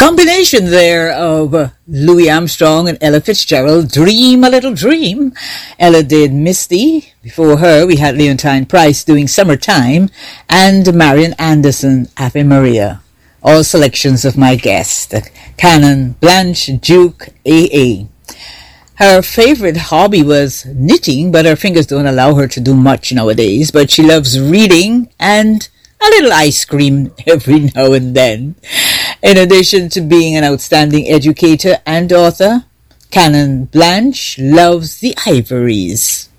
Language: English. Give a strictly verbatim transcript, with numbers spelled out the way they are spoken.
combination there of uh, Louis Armstrong and Ella Fitzgerald, Dream a Little Dream. Ella did Misty. Before her, we had Leontine Price doing Summertime, and Marian Anderson, Ave Maria. All selections of my guest, Canon Blanche Duke A A. Her favorite hobby was knitting, but her fingers don't allow her to do much nowadays. But she loves reading and a little ice cream every now and then. In addition to being an outstanding educator and author, Canon Blanche loves the ivories.